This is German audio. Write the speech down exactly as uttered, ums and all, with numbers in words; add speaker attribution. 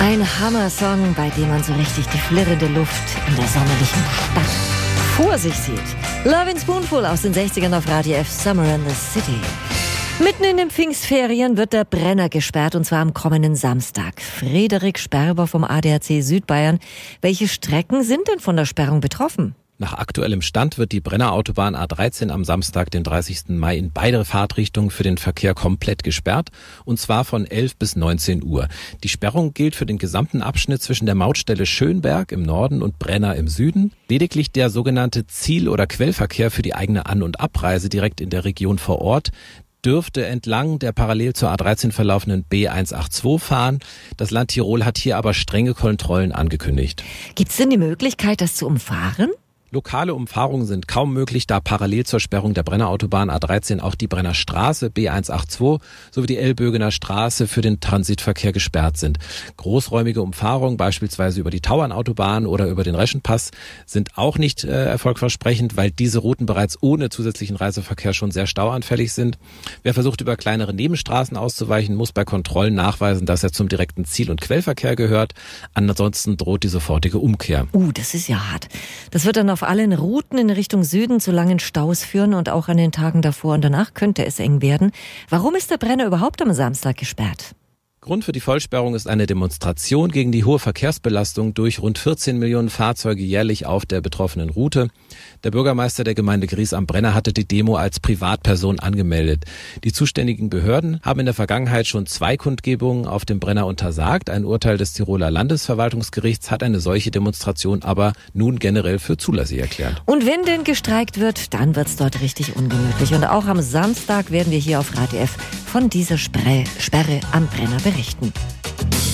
Speaker 1: Ein Hammer-Song, bei dem man so richtig die flirrende Luft in der sommerlichen Stadt vor sich sieht. Lovin' Spoonful aus den sechzigern auf Radio F, Summer in the City. Mitten in den Pfingstferien wird der Brenner gesperrt, und zwar am kommenden Samstag. Frederik Sperber vom A D A C Südbayern. Welche Strecken sind denn von der Sperrung betroffen?
Speaker 2: Nach aktuellem Stand wird die Brennerautobahn A dreizehn am Samstag, den dreißigsten Mai, in beide Fahrtrichtungen für den Verkehr komplett gesperrt, und zwar von elf bis neunzehn Uhr. Die Sperrung gilt für den gesamten Abschnitt zwischen der Mautstelle Schönberg im Norden und Brenner im Süden. Lediglich der sogenannte Ziel- oder Quellverkehr für die eigene An- und Abreise direkt in der Region vor Ort dürfte entlang der parallel zur A dreizehn verlaufenden B hundertzweiundachtzig fahren. Das Land Tirol hat hier aber strenge Kontrollen angekündigt.
Speaker 1: Gibt es denn die Möglichkeit, das zu umfahren?
Speaker 2: Lokale Umfahrungen sind kaum möglich, da parallel zur Sperrung der Brennerautobahn A dreizehn auch die Brennerstraße B hundertzweiundachtzig sowie die Elbögener Straße für den Transitverkehr gesperrt sind. Großräumige Umfahrungen, beispielsweise über die Tauernautobahn oder über den Reschenpass, sind auch nicht äh, erfolgversprechend, weil diese Routen bereits ohne zusätzlichen Reiseverkehr schon sehr stauanfällig sind. Wer versucht, über kleinere Nebenstraßen auszuweichen, muss bei Kontrollen nachweisen, dass er zum direkten Ziel- und Quellverkehr gehört. Ansonsten droht die sofortige Umkehr.
Speaker 1: Uh, das ist ja hart. Das wird dann auf allen Routen in Richtung Süden zu langen Staus führen, und auch an den Tagen davor und danach könnte es eng werden. Warum ist der Brenner überhaupt am Samstag gesperrt?
Speaker 2: Grund für die Vollsperrung ist eine Demonstration gegen die hohe Verkehrsbelastung durch rund vierzehn Millionen Fahrzeuge jährlich auf der betroffenen Route. Der Bürgermeister der Gemeinde Gries am Brenner hatte die Demo als Privatperson angemeldet. Die zuständigen Behörden haben in der Vergangenheit schon zwei Kundgebungen auf dem Brenner untersagt. Ein Urteil des Tiroler Landesverwaltungsgerichts hat eine solche Demonstration aber nun generell für zulässig erklärt.
Speaker 1: Und wenn denn gestreikt wird, dann wird's dort richtig ungemütlich. Und auch am Samstag werden wir hier auf Radio F von dieser Sperre, Sperre am Brenner berichten.